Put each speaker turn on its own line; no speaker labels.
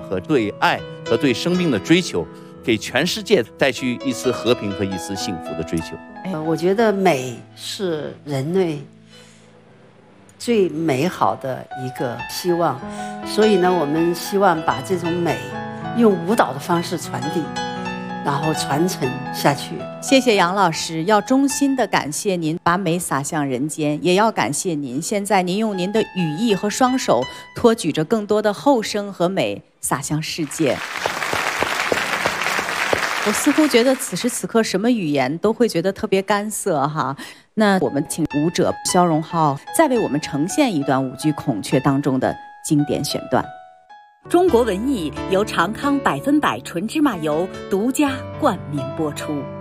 和对爱和对生命的追求，给全世界带去一丝和平和一丝幸福的追求。
我觉得美是人类最美好的一个希望，所以呢，我们希望把这种美用舞蹈的方式传递，然后传承下去。
谢谢杨老师，要衷心的感谢您把美洒向人间，也要感谢您，现在您用您的羽翼和双手托举着更多的后生和美洒向世界。我似乎觉得此时此刻什么语言都会觉得特别干涩哈。那我们请舞者肖荣浩再为我们呈现一段舞剧《孔雀》当中的经典选段。
中国文艺由长康100%纯芝麻油独家冠名播出。